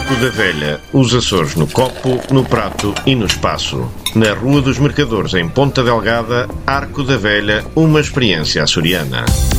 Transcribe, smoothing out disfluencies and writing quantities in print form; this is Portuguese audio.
Arco da Velha, os Açores no copo, no prato e no espaço. Na Rua dos Mercadores, em Ponta Delgada, Arco da Velha, uma experiência açoriana.